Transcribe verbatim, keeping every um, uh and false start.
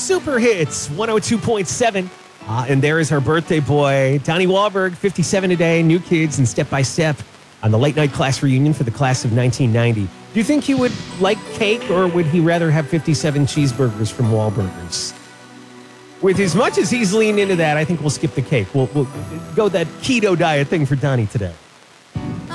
Super Hits one oh two point seven. Uh, and there is our birthday boy, Donnie Wahlberg, fifty-seven today, New Kids and Step by Step on the late night class reunion for the class of nineteen ninety. Do you think he would like cake, or would he rather have fifty-seven cheeseburgers from Wahlburgers? With as much as he's leaned into that, I think we'll skip the cake. We'll, we'll go that keto diet thing for Donnie today.